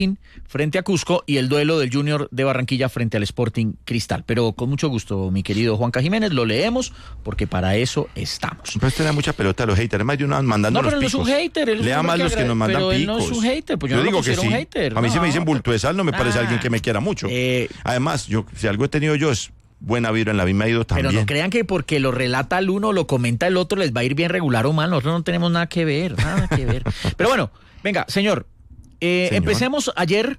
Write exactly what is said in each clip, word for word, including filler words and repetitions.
frente a Cusco y el duelo del Junior de Barranquilla frente al Sporting Cristal. Pero con mucho gusto, mi querido Juanca Jiménez, lo leemos porque para eso estamos. Pero usted da mucha pelota a los haters, además de uno mandando No, pero los él no es picos. un hater. Él Lea más los que nos mandan pero picos. él no es un hater, pues yo, yo no digo lo que sí. un hater. A mí no. si me dicen bulto de sal no me parece Ah. alguien que me quiera mucho. Eh, Además, yo si algo he tenido yo es buena vibra en la vida, me ha ido también. Pero no crean que porque lo relata el uno, lo comenta el otro, les va a ir bien regular o mal. Nosotros no tenemos nada que ver, nada que ver. Pero bueno, venga, señor, eh, Señor. empecemos ayer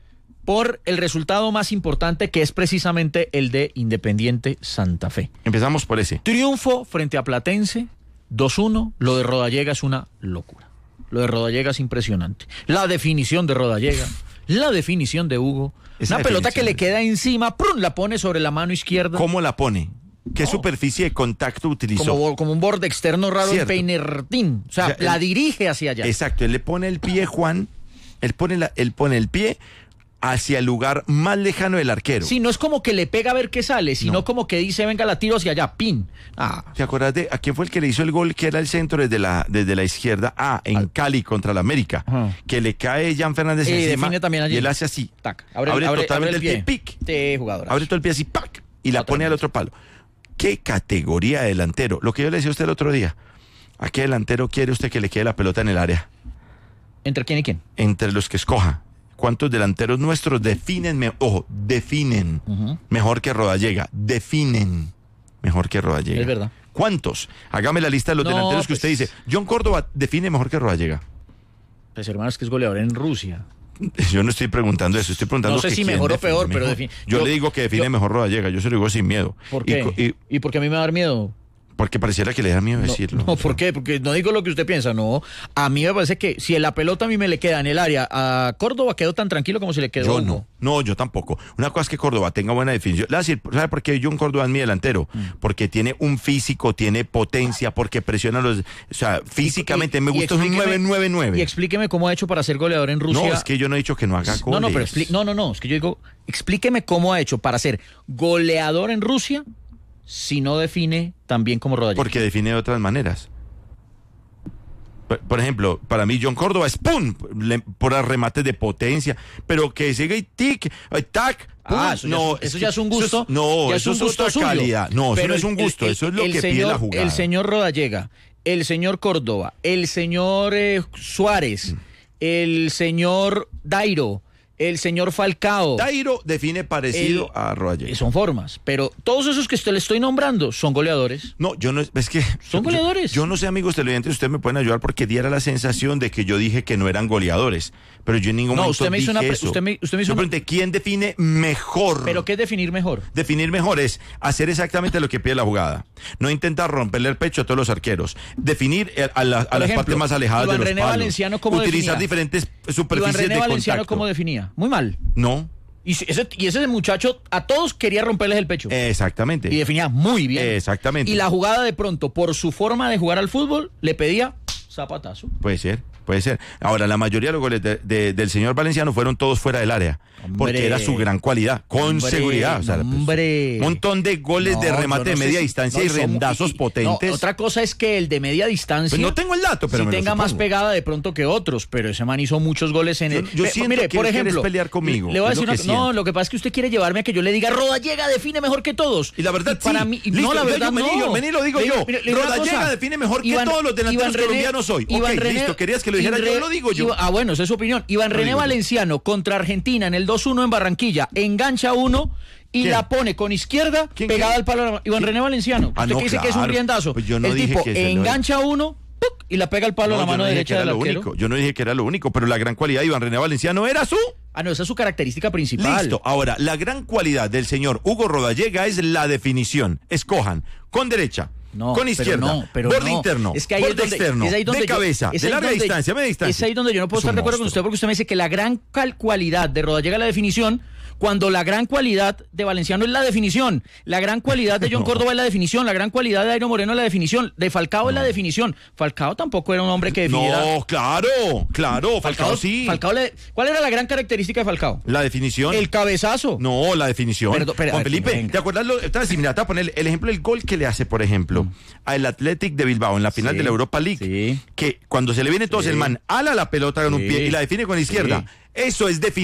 por el resultado más importante, que es precisamente el de Independiente Santa Fe. Empezamos por ese. Triunfo frente a Platense, dos uno. Lo de Rodallega es una locura. Lo de Rodallega es impresionante. La definición de Rodallega, la definición de Hugo. Esa Una pelota que definición le de- queda encima, ¡prum!, la pone sobre la mano izquierda. ¿Cómo la pone? ¿Qué No. superficie de contacto utilizó? Como, como un borde externo raro en Cierto. Peinertín. O sea, O sea, la él- dirige hacia allá. Exacto, él le pone el pie, Juan, él pone, la, él pone el pie hacia el lugar más lejano del arquero. Sí, no es como que le pega a ver qué sale, sino No. como que dice, venga, la tiro hacia allá, pin. Ah, ¿Te acuerdas de a quién fue el que le hizo el gol que era el centro desde la, desde la izquierda? Ah, en Cali contra la América. Ajá. Que le cae Jan Fernández Y encima define también allí. y él hace así. tac. Abre, Abre abre- totalmente abre el pie, pic. Sí, jugador. Abre todo el pie así, ¡pac! Y la Totalmente. pone al otro palo. ¿Qué categoría de delantero? Lo que yo le decía a usted el otro día. ¿A qué delantero quiere usted que le quede la pelota en el área? ¿Entre quién y quién? Entre los que escoja. ¿Cuántos delanteros nuestros definen, me- ojo, definen Ujú. mejor que Rodallega? Definen mejor que Rodallega. Es verdad. ¿Cuántos? Hágame la lista de los No, delanteros que pues- usted dice. John Córdoba define mejor que Rodallega. Pues hermano, es que es goleador en Rusia. Yo no estoy preguntando eso, estoy preguntando No sé que si quién mejor o define peor, pero mejor. define- Yo, yo- le digo que define yo- mejor Rodallega, yo se lo digo sin miedo. ¿Por Y qué? co- Y, ¿Y por qué a mí me va a dar miedo? porque pareciera que le da miedo No, decirlo. no, ¿por qué? Porque no digo lo que usted piensa, no. A mí me parece que si la pelota a mí me le queda en el área a Córdoba, quedó tan tranquilo como si le quedó a Yo Hugo. no, no, yo tampoco. Una cosa es que Córdoba tenga buena definición. Le voy a decir, ¿sabe por qué John Córdoba es mi delantero? Mm. Porque tiene un físico, tiene potencia, porque presiona los... O sea, físicamente Y- me y gusta un explíqueme- nueve nueve Y nueve. explíqueme cómo ha hecho para ser goleador en Rusia. No, es que yo no he dicho que no haga goles. No, no, pero expli- no, no, no, es que yo digo, explíqueme cómo ha hecho para ser goleador en Rusia si no define tan bien como Rodallega. Porque define de otras maneras. Por, por ejemplo, para mí John Córdoba es ¡pum! Le- por remates de potencia, pero que siga y tic, ay, tac, pum. Ah, eso ya no, es- eso que ya es un gusto. eso no, ya eso es, un gusto otra suyo. calidad. No, eso Pero no es el- un gusto, el- eso es lo el que señor, pide la jugada. El señor Rodallega, el señor Córdoba, el señor eh, Suárez, Mm. el señor Dairo, el señor Falcao. Dairo define parecido El- a Rodallega. Son formas, pero todos esos que usted le estoy nombrando son goleadores. No, yo no, es que... Son yo- goleadores. Yo, no sé, amigos televidentes, ustedes me pueden ayudar porque diera la sensación de que yo dije que no eran goleadores, pero yo en ningún No, momento usted me hizo dije una pre- eso. usted me- usted me hizo Yo una- pregunté, ¿quién define mejor? Pero ¿qué es definir mejor? Definir mejor es hacer exactamente lo que pide la jugada. No intentar romperle el pecho a todos los arqueros. Definir eh, a, la- a Por las ejemplo, partes más alejadas Iván de los René palos. Valenciano, ¿cómo Utilizar definía? diferentes Iván superficies René de Valenciano, contacto. ¿cómo definía? Muy mal. No, Y si- ese, y ese muchacho a todos quería romperles el pecho. exactamente. Y definía muy bien. Exactamente. Y la jugada de pronto, por su forma de jugar al fútbol, le pedía zapatazo. Puede ser, puede ser. Ahora, la mayoría de los goles de- de- del señor Valenciano fueron todos fuera del área. Hombre. Porque era su gran cualidad, con Hombre, seguridad. O sea, pues, hombre. un montón de goles de No, remate yo no de sé media si- distancia no, y somos- rendazos y- y- potentes. no, otra cosa es que el de media distancia. Pues no tengo el dato, pero sí me lo tenga más supongo. pegada de pronto que otros, pero ese man hizo muchos goles en Yo- el. yo Ve- siento mire, que por quieres ejemplo, pelear conmigo, Le voy a es decir lo una que co- No, siento. lo que pasa es que usted quiere llevarme a que yo le diga Rodallega define mejor que todos. Y la verdad, para sí. mí, Listo, no, la yo- verdad, vení, no. yo- vení, lo digo Mire, yo. mire, le digo una Rodallega cosa. define mejor que Iván- todos los delanteros Iván René- colombianos hoy. Iván Ok, René- listo, querías que lo dijera Iván yo, Re- lo digo yo. Iván- ah, bueno, esa es su opinión. Iván Lo René digo yo. Valenciano contra Argentina en el dos uno en Barranquilla, engancha uno y ¿Quién? la pone con izquierda ¿Quién, pegada quién? al palo. Iván ¿Quién? René Valenciano. Ah, Usted no, que dice que es un claro. riendazo. Pues yo no el dije tipo que se lo- engancha uno ¡puc! Y la pega al palo a No, la yo mano no dije derecha que era del lo arquero. único. Yo no dije que era lo único, pero la gran cualidad de Iván René Valenciano era su... Ah, no, esa es su característica principal. Listo. Ahora, la gran cualidad del señor Hugo Rodallega es la definición. Escojan con derecha, No, con pero izquierda, no, pero borde no. interno, Es que ahí borde es donde, externo, es ahí donde de yo- cabeza, es de ahí larga donde- distancia, media distancia. Es ahí donde yo no puedo Es un estar de acuerdo con monstruo. usted porque usted me dice que la gran cal- cualidad de Rodallega es la definición Cuando la gran cualidad de Valenciano es la definición, la gran cualidad de John No. Córdoba es la definición, la gran cualidad de Dairo Moreno es la definición, de Falcao es la definición. Falcao tampoco era un hombre que definiera. No, claro, claro, Falcao, sí. Falcao le- ¿Cuál era la gran característica de Falcao? La definición. El cabezazo. No, la definición. Perdón, espera, Juan a ver, Felipe, venga. ¿te acuerdas? Lo, te, mira, te voy a poner el ejemplo del gol que le hace, por ejemplo, al Athletic de Bilbao en la final Sí, de la Europa League. sí. Que cuando se le viene todo, Sí. el man ala la pelota con un Sí. pie y la define con la izquierda. Sí. Eso es definición.